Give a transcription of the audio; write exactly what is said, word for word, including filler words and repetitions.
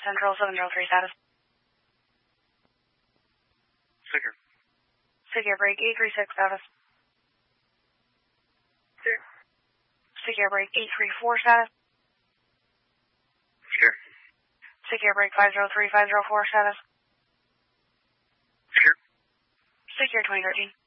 Central seven zero three status. Secure. Secure break eight three six status. Secure. Secure break eight three four status. Secure. Secure break five zero three five zero four status. Secure. Secure twenty thirteen.